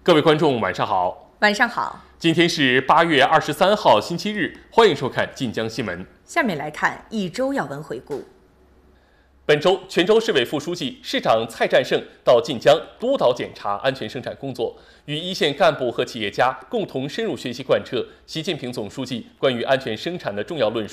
各位观众，晚上好。 晚上好。 今天是8月23号，星期日，欢迎收看晋江新闻。 下面来看一周要闻回顾。 本周，泉州市委副书记、市长蔡占胜到晋江督导检查安全生产工作，与一线干部和企业家共同深入学习贯彻习近平总书记关于安全生产的重要论述。